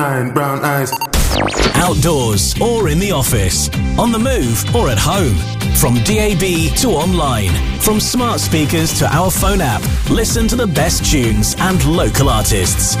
brown eyes. Outdoors or in the office, on the move or at home. From DAB to online, from smart speakers to our phone app, listen to the best tunes and local artists.